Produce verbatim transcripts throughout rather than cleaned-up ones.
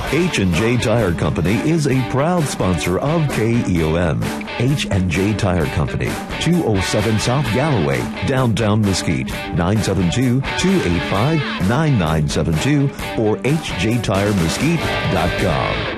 H and J Tire Company is a proud sponsor of K E O M. H and J Tire Company, two oh seven South Galloway, downtown Mesquite, nine seven two, two eight five, nine nine seven two or h j tire mesquite dot com.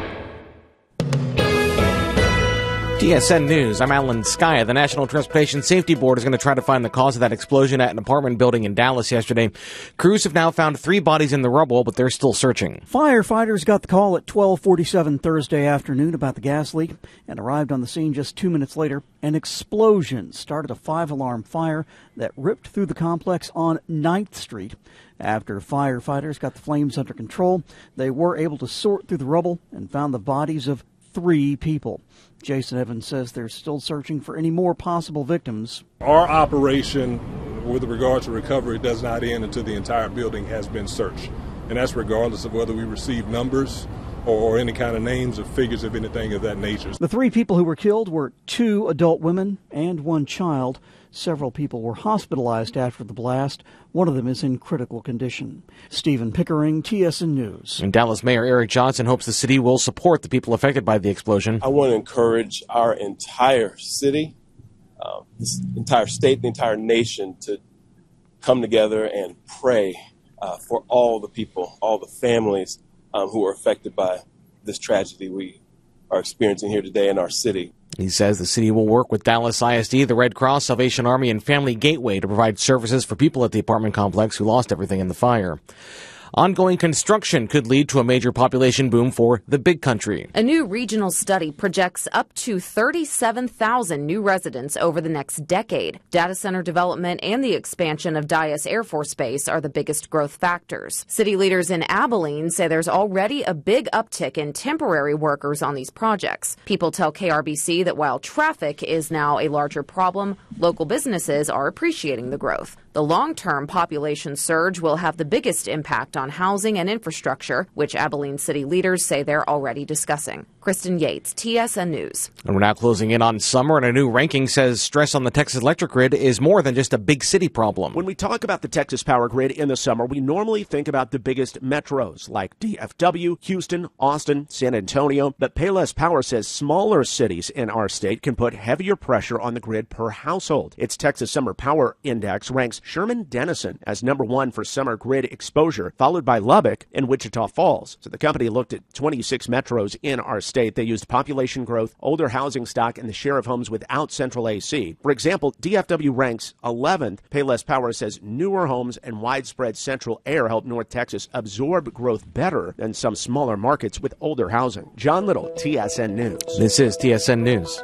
T S N News, I'm Alan Skya. The National Transportation Safety Board is going to try to find the cause of that explosion at an apartment building in Dallas yesterday. Crews have now found three bodies in the rubble, but they're still searching. Firefighters got the call at twelve forty-seven Thursday afternoon about the gas leak and arrived on the scene just two minutes later. An explosion started a five-alarm fire that ripped through the complex on ninth Street. After firefighters got the flames under control, they were able to sort through the rubble and found the bodies of three people. Jason Evans says they're still searching for any more possible victims. Our operation with regard to recovery does not end until the entire building has been searched. And that's regardless of whether we receive numbers or any kind of names or figures of anything of that nature. The three people who were killed were two adult women and one child. Several people were hospitalized after the blast. One of them is in critical condition. Stephen Pickering, T S N News. And Dallas Mayor Eric Johnson hopes the city will support the people affected by the explosion. I want to encourage our entire city, uh, this entire state, the entire nation to come together and pray uh, for all the people, all the families um, who are affected by this tragedy we are experiencing here today in our city. He says the city will work with Dallas I S D, the Red Cross, Salvation Army, and Family Gateway to provide services for people at the apartment complex who lost everything in the fire. Ongoing construction could lead to a major population boom for the Big Country. A new regional study projects up to thirty-seven thousand new residents over the next decade. Data center development and the expansion of Dyess Air Force Base are the biggest growth factors. City leaders in Abilene say there's already a big uptick in temporary workers on these projects. People tell K R B C that while traffic is now a larger problem, local businesses are appreciating the growth. The long-term population surge will have the biggest impact on housing and infrastructure, which Abilene city leaders say they're already discussing. Kristen Yates, T S N News. And we're now closing in on summer, and a new ranking says stress on the Texas electric grid is more than just a big city problem. When we talk about the Texas power grid in the summer, we normally think about the biggest metros like D F W, Houston, Austin, San Antonio. But Payless Power says smaller cities in our state can put heavier pressure on the grid per household. Its Texas Summer Power Index ranks Sherman-Denison as number one for summer grid exposure, followed by Lubbock and Wichita Falls. So the company looked at twenty-six metros in our state. They used population growth, older housing stock, and the share of homes without central A C. For example, D F W ranks eleventh. Payless Power says newer homes and widespread central air help North Texas absorb growth better than some smaller markets with older housing. John Little, T S N News. This is T S N News.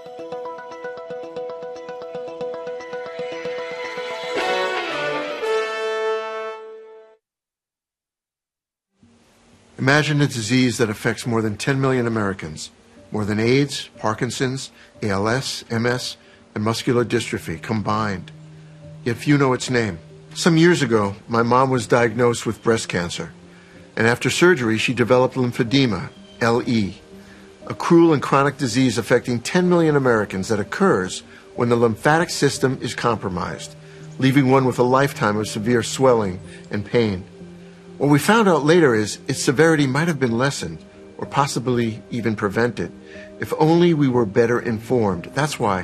Imagine a disease that affects more than ten million Americans, more than AIDS, Parkinson's, A L S, M S, and muscular dystrophy combined. Yet few know its name. Some years ago, my mom was diagnosed with breast cancer, and after surgery, she developed lymphedema, L E, a cruel and chronic disease affecting ten million Americans that occurs when the lymphatic system is compromised, leaving one with a lifetime of severe swelling and pain. What we found out later is its severity might have been lessened or possibly even prevented if only we were better informed. That's why